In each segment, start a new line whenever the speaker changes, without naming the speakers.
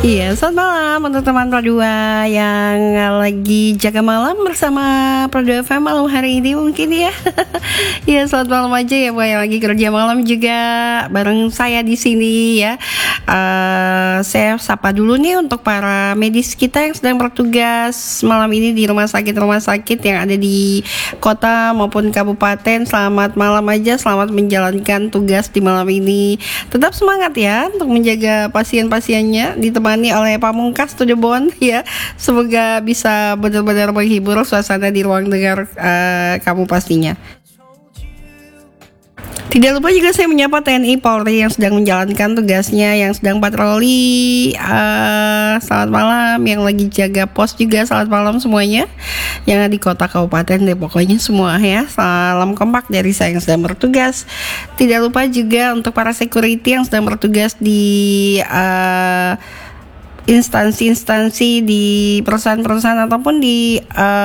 Iya, selamat malam untuk teman Pradua yang lagi jaga malam bersama Pradua FM malam hari ini mungkin ya. Iya, selamat malam aja ya buat yang lagi kerja malam juga bareng saya di sini ya. Saya sapa dulu nih untuk para medis kita yang sedang bertugas malam ini di rumah sakit yang ada di kota maupun kabupaten. Selamat malam aja, selamat menjalankan tugas di malam ini. Tetap semangat ya untuk menjaga pasien-pasiennya, ditemani oleh Pamungkas to the Bone ya. Semoga bisa benar-benar menghibur suasana di ruang dengar kamu pastinya. Tidak lupa juga saya menyapa TNI Polri yang sedang menjalankan tugasnya, yang sedang patroli. Selamat malam, yang lagi jaga pos juga selamat malam semuanya. Yang di kota kabupaten deh pokoknya semua ya. Salam kompak dari saya yang sedang bertugas. Tidak lupa juga untuk para security yang sedang bertugas di instansi-instansi di perusahaan-perusahaan ataupun di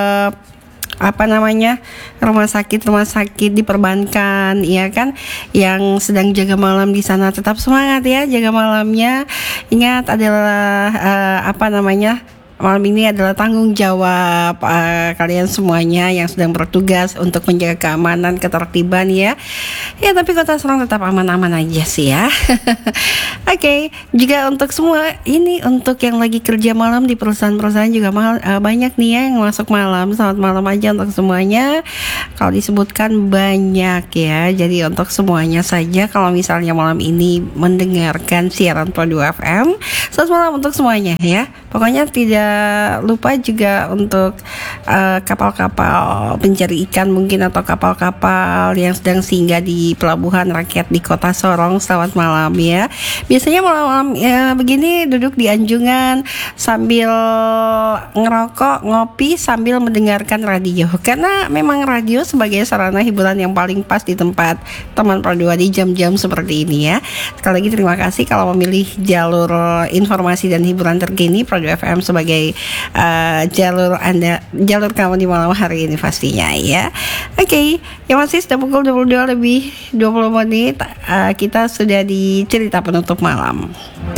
rumah sakit di perbankan ya kan, yang sedang jaga malam di sana. Tetap semangat ya jaga malamnya. Ingat adalah malam ini adalah tanggung jawab kalian semuanya yang sedang bertugas untuk menjaga keamanan, ketertiban ya. Ya, tapi Kota Sorong tetap aman-aman aja sih ya. Oke, juga untuk semua ini, untuk yang lagi kerja malam di perusahaan-perusahaan juga banyak nih ya yang masuk malam. Selamat malam aja untuk semuanya. Kalau disebutkan banyak ya. Jadi untuk semuanya saja kalau misalnya malam ini mendengarkan siaran Pradua FM, selamat malam untuk semuanya ya. Pokoknya tidak lupa juga untuk kapal-kapal pencari ikan mungkin, atau kapal-kapal yang sedang singgah di pelabuhan rakyat di Kota Sorong. Selamat malam ya. Biasanya malam begini duduk di anjungan sambil ngerokok, ngopi sambil mendengarkan radio, karena memang radio sebagai sarana hiburan yang paling pas di tempat teman Pradua di jam-jam seperti ini ya. Sekali lagi terima kasih kalau memilih jalur informasi dan hiburan terkini Pradua FM sebagai jalur kamu di malam hari ini pastinya ya. Oke, ya masih sudah pukul 22 lebih 20 menit. Kita sudah di cerita penutup malam.